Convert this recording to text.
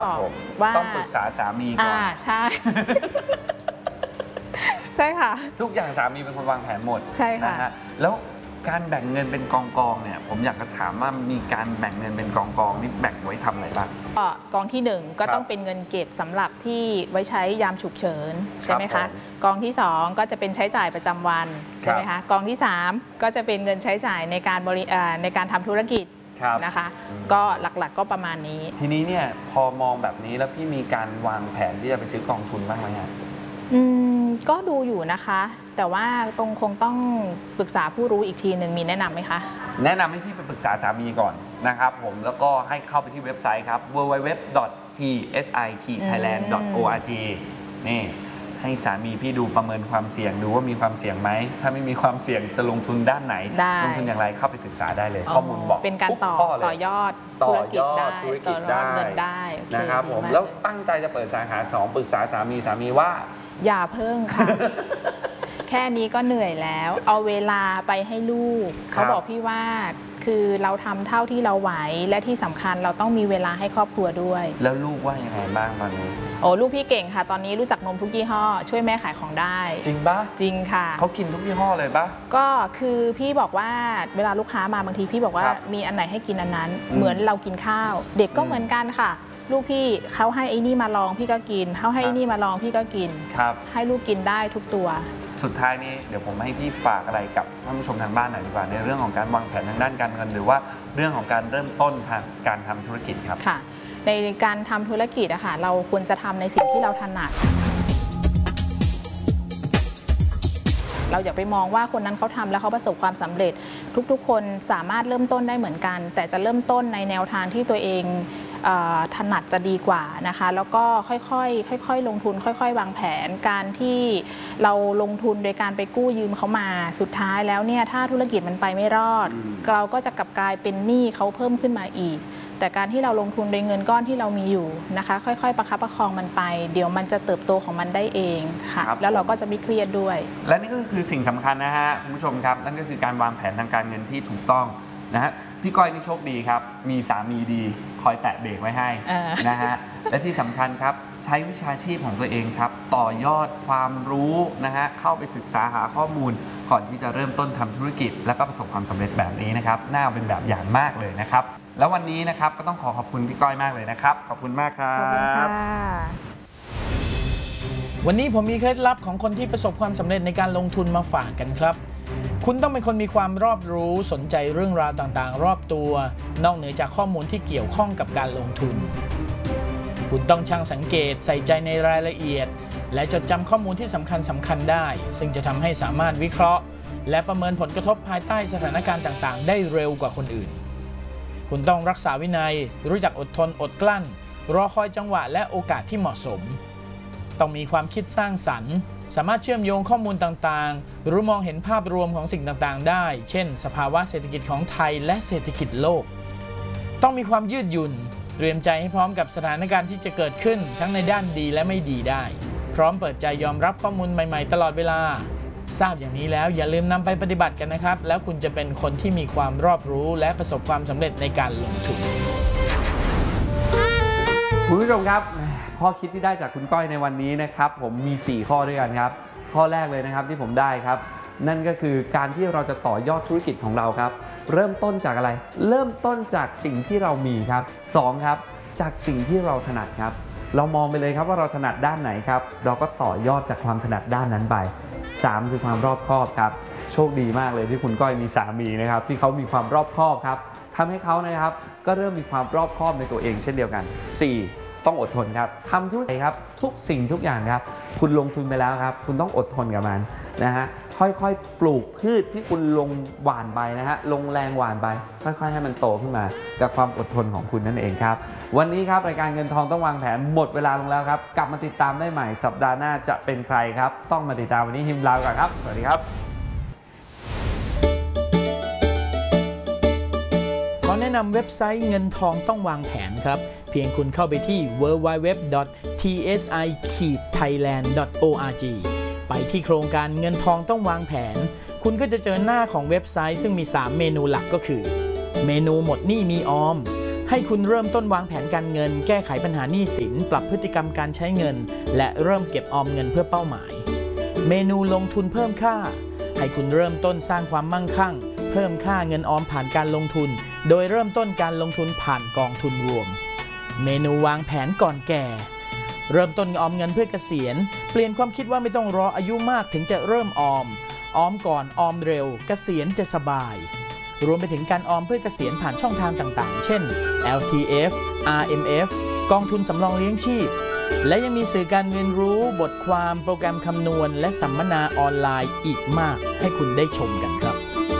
ว่าต้องปรึกษาสามีก่อนใช่ ใช่ค่ะทุกอย่างสามีเป็นคนวางแผนหมดใช่ค่ะนะฮะแล้วการแบ่งเงินเป็นกองเนี่ยผมอยากจะถามว่ามีการแบ่งเงินเป็นกองนี่แบ่งไว้ทำอะไรบ้างกองที่1ก็ต้องเป็นเงินเก็บสำหรับที่ไว้ใช้ยามฉุกเฉินใช่ไหมคะกองที่2ก็จะเป็นใช้จ่ายประจำวันใช่ไหมคะกองที่3ก็จะเป็นเงินใช้จ่ายในการทำธุรกิจนะคะก็หลักๆก็ประมาณนี้ทีนี้เนี่ยพอมองแบบนี้แล้วพี่มีการวางแผนที่จะไปซื้อกองทุนบ้างไหมฮะก็ดูอยู่นะคะแต่ว่าคงต้องปรึกษาผู้รู้อีกทีหนึ่งมีแนะนำไหมคะแนะนำให้พี่ไปปรึกษาสามีก่อนนะครับผมแล้วก็ให้เข้าไปที่เว็บไซต์ครับ www.tsi-thailand.org นี่ให้สามีพี่ดูประเมินความเสี่ยงดูว่ามีความเสี่ยงไหมถ้าไม่มีความเสี่ยงจะลงทุนด้านไหนลงทุนอย่างไรเข้าไปศึกษาได้เลยข้อมูลบอกเป็นการต่อยอดธุรกิจได้เงินได้นะครับผมแล้วตั้งใจจะเปิดสาขา2ปรึกษาสามีว่าอย่าเพิ่งค่ะ แค่นี้ก็เหนื่อยแล้วเอาเวลาไปให้ลูกเขาบอกพี่ว่าคือเราทำเท่าที่เราไหวและที่สำคัญเราต้องมีเวลาให้ครอบครัวด้วยแล้วลูกว่ายังไงบ้างตอนนี้โอ้ลูกพี่เก่งค่ะตอนนี้รู้จักนมทุกยี่ห้อช่วยแม่ขายของได้จริงปะจริงค่ะเขากินทุกยี่ห้อเลยปะก็คือพี่บอกว่าเวลาลูกค้ามาบางทีพี่บอกว่ามีอันไหนให้กินอันนั้นเหมือนเรากินข้าวเด็กก็เหมือนกันค่ะลูกพี่เขาให้ไอ้นี่มาลองพี่ก็กินเขาให้ไอ้นี่มาลองพี่ก็กินให้ลูกกินได้ทุกตัวสุดท้ายนี้เดี๋ยวผมให้พี่ฝากอะไรกับท่านผู้ชมทางบ้านหน่อยดีกว่าในเรื่องของการวางแผนทางด้านการเงินหรือว่าเรื่องของการเริ่มต้นทางการทำธุรกิจครับค่ะในการทำธุรกิจอะค่ะเราควรจะทำในสิ่งที่เราถนัดเราอย่าไปมองว่าคนนั้นเขาทำแล้วเขาประสบความสำเร็จทุกๆคนสามารถเริ่มต้นได้เหมือนกันแต่จะเริ่มต้นในแนวทางที่ตัวเองถนัดจะดีกว่านะคะแล้วก็ค่อยๆลงทุนค่อยๆวางแผนการที่เราลงทุนโดยการไปกู้ยืมเขามาสุดท้ายแล้วเนี่ยถ้าธุรกิจมันไปไม่รอดเราก็จะกลับกลายเป็นหนี้เขาเพิ่มขึ้นมาอีกแต่การที่เราลงทุนโดยเงินก้อนที่เรามีอยู่นะคะค่อยๆประคับประคองมันไปเดี๋ยวมันจะเติบโตของมันได้เองค่ะแล้วเราก็จะไม่เครียดด้วยและนี่ก็คือสิ่งสำคัญนะฮะคุณผู้ชมครับนั่นก็คือการวางแผนทางการเงินที่ถูกต้องนะฮะพี่ก้อยนี่โชคดีครับมีสามีดีคอยแตะเบรกไว้ให้นะฮะและที่สำคัญครับใช้วิชาชีพของตัวเองครับต่อยอดความรู้นะฮะเข้าไปศึกษาหาข้อมูลก่อนที่จะเริ่มต้นทำธุรกิจและก็ประสบความสำเร็จแบบนี้นะครับน่าเป็นแบบอย่างมากเลยนะครับแล้ววันนี้นะครับก็ต้องขอบคุณพี่ก้อยมากเลยนะครับขอบคุณมากครับขอบคุณค่ะวันนี้ผมมีเคล็ดลับของคนที่ประสบความสำเร็จในการลงทุนมาฝากกันครับคุณต้องเป็นคนมีความรอบรู้สนใจเรื่องราวต่างๆรอบตัวนอกเหนือจากข้อมูลที่เกี่ยวข้องกับการลงทุนคุณต้องช่างสังเกตใส่ใจในรายละเอียดและจดจำข้อมูลที่สำคัญได้ซึ่งจะทำให้สามารถวิเคราะห์และประเมินผลกระทบภายใต้สถานการณ์ต่างๆได้เร็วกว่าคนอื่นคุณต้องรักษาวินัยรู้จักอดทนอดกลั้นรอคอยจังหวะและโอกาสที่เหมาะสมต้องมีความคิดสร้างสรรค์สามารถเชื่อมโยงข้อมูลต่างๆหรือมองเห็นภาพรวมของสิ่งต่างๆได้เช่นสภาวะเศรษฐกิจของไทยและเศรษฐกิจโลกต้องมีความยืดหยุ่นเตรียมใจให้พร้อมกับสถานการณ์ที่จะเกิดขึ้นทั้งในด้านดีและไม่ดีได้พร้อมเปิดใจยอมรับข้อมูลใหม่ๆตลอดเวลาทราบอย่างนี้แล้วอย่าลืมนำไปปฏิบัติกันนะครับแล้วคุณจะเป็นคนที่มีความรอบรู้และประสบความสำเร็จในการลงทุนคุณผู้ชมครับข้อคิดที่ได้จากคุณก้อยในวันนี้นะครับผมมี4ข้อด้วยกันครับข้อแรกเลยนะครับที่ผมได้ครับนั่นก็คือการที่เราจะต่อยอดธุรกิจของเราครับเริ่มต้นจากอะไรเริ่มต้นจากสิ่งที่เรามีครับ2ครับจากสิ่งที่เราถนัดครับเรามองไปเลยครับว่าเราถนัดด้านไหนครับเราก็ต่อยอดจากความถนัดด้านนั้นไป3คือความรอบคอบครับโชคดีมากเลยที่คุณก้อยมีสามีนะครับที่เขามีความรอบคอบครับทำให้เขานะครับก็เริ่มมีความรอบคอบในตัวเองเช่นเดียวกัน4ต้องอดทนครับทำธุรกิจครับทุกสิ่งทุกอย่างครับคุณลงทุนไปแล้วครับคุณต้องอดทนกับมันนะฮะค่อยๆปลูกพืชที่คุณลงหว่านไปนะฮะลงแรงหว่านไปค่อยๆให้มันโตขึ้นมากับความอดทนของคุณนั่นเองครับวันนี้ครับรายการเงินทองต้องวางแผนหมดเวลาลงแล้วครับกลับมาติดตามได้ใหม่สัปดาห์หน้าจะเป็นใครครับต้องมาติดตามวันนี้ฮิมลาก่อนครับสวัสดีครับขอแนะนำเว็บไซต์เงินทองต้องวางแผนครับเพียงคุณเข้าไปที่ www.tsi-thailand.org ไปที่โครงการเงินทองต้องวางแผนคุณก็จะเจอหน้าของเว็บไซต์ซึ่งมี3เมนูหลักก็คือเมนูหมดหนี้มีออมให้คุณเริ่มต้นวางแผนการเงินแก้ไขปัญหาหนี้สินปรับพฤติกรรมการใช้เงินและเริ่มเก็บออมเงินเพื่อเป้าหมายเมนูลงทุนเพิ่มค่าให้คุณเริ่มต้นสร้างความมั่งคั่งเพิ่มค่าเงินออมผ่านการลงทุนโดยเริ่มต้นการลงทุนผ่านกองทุนรวมเมนูวางแผนก่อนแก่เริ่มต้นออมเงินเพื่อเกษียณเปลี่ยนความคิดว่าไม่ต้องรออายุมากถึงจะเริ่มออมก่อนออมเร็วเกษียณจะสบายรวมไปถึงการออมเพื่อเกษียณผ่านช่องทางต่างๆเช่น LTF RMF กองทุนสำรองเลี้ยงชีพและยังมีสื่อการเรียนรู้บทความโปรแกรมคำนวณและสัมมนาออนไลน์อีกมากให้คุณได้ชมกัน